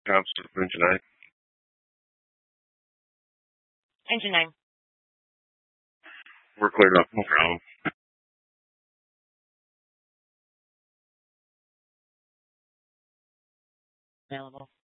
Absolutely. Engine 9. Engine 9. We're cleared up. No problem. Available.